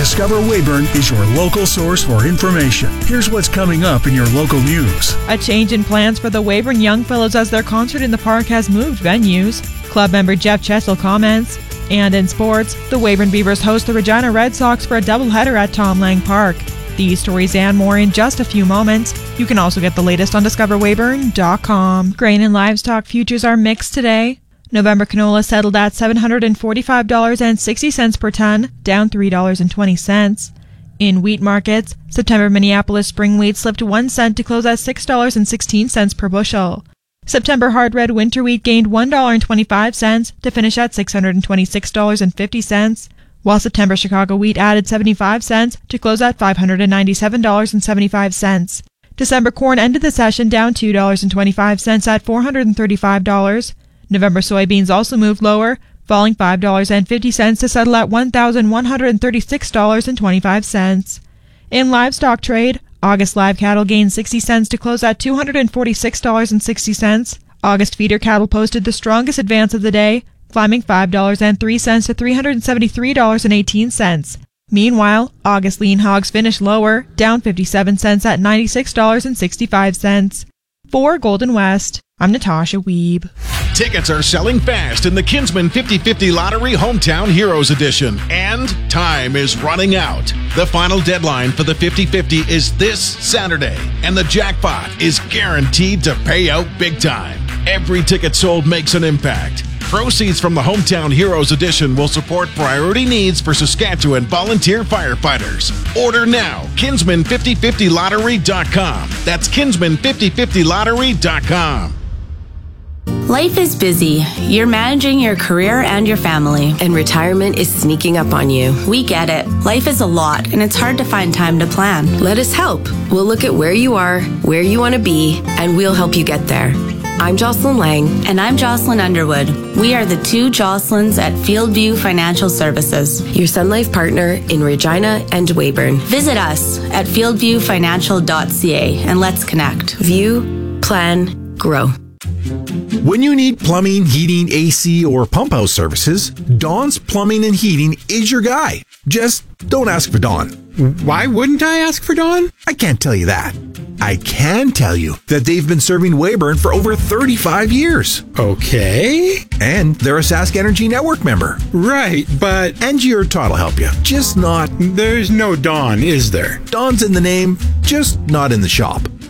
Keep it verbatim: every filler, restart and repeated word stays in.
Discover Weyburn is your local source for information. Here's what's coming up in your local news. A change in plans for the Weyburn Youngfellows as their concert in the park has moved venues. Club member Jeff Chessel comments. And in sports, the Weyburn Beavers host the Regina Red Sox for a doubleheader at Tom Lang Park. These stories and more in just a few moments. You can also get the latest on discover weyburn dot com. Grain and livestock futures are mixed today. November canola settled at seven hundred forty-five dollars and sixty cents per ton, down three dollars and twenty cents. In wheat markets, September Minneapolis spring wheat slipped one cent to close at six dollars and sixteen cents per bushel. September hard red winter wheat gained one dollar and twenty-five cents to finish at six hundred twenty-six dollars and fifty cents, while September Chicago wheat added seventy-five cents to close at five hundred ninety-seven dollars and seventy-five cents. December corn ended the session down two dollars and twenty-five cents at four hundred thirty-five dollars. November soybeans also moved lower, falling five dollars and fifty cents to settle at one thousand one hundred thirty-six dollars and twenty-five cents. In livestock trade, August live cattle gained sixty cents to close at two hundred forty-six dollars and sixty cents. August feeder cattle posted the strongest advance of the day, climbing five dollars and three cents to three hundred seventy-three dollars and eighteen cents. Meanwhile, August lean hogs finished lower, down fifty-seven cents at ninety-six dollars and sixty-five cents. For Golden West, I'm Natasha Wiebe. Tickets are selling fast in the Kinsman fifty fifty Lottery Hometown Heroes Edition, and time is running out. The final deadline for the fifty fifty is this Saturday, and the jackpot is guaranteed to pay out big time. Every ticket sold makes an impact. Proceeds from the Hometown Heroes Edition will support priority needs for Saskatchewan volunteer firefighters. Order now, kinsman fifty fifty lottery dot com. That's kinsman fifty fifty lottery dot com. Life is busy. You're managing your career and your family. And retirement is sneaking up on you. We get it. Life is a lot, and it's hard to find time to plan. Let us help. We'll look at where you are, where you want to be, and we'll help you get there. I'm Jocelyn Lang. And I'm Jocelyn Underwood. We are the two Jocelyns at Fieldview Financial Services, your Sun Life partner in Regina and Weyburn. Visit us at fieldview financial dot c a and let's connect. View, plan, grow. When you need plumbing, heating, A C, or pump house services, Don's Plumbing and Heating is your guy. Just don't ask for Don. Why wouldn't I ask for Don? I can't tell you that. I can tell you that they've been serving Weyburn for over thirty-five years. Okay. And they're a Sask Energy Network member. Right, but... Angie or Todd will help you. Just not... There's no Don, is there? Don's in the name, just not in the shop.